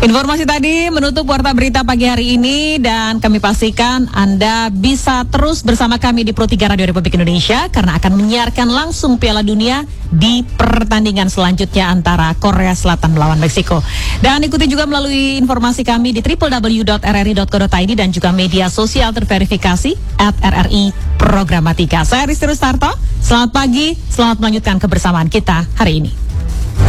Informasi tadi menutup Warta Berita pagi hari ini dan kami pastikan Anda bisa terus bersama kami di Pro 3 Radio Republik Indonesia karena akan menyiarkan langsung Piala Dunia di pertandingan selanjutnya antara Korea Selatan melawan Meksiko. Dan ikuti juga melalui informasi kami di www.rri.co.id dan juga media sosial terverifikasi @RRI Programatika. Saya Risti Rustarto, selamat pagi, selamat melanjutkan kebersamaan kita hari ini.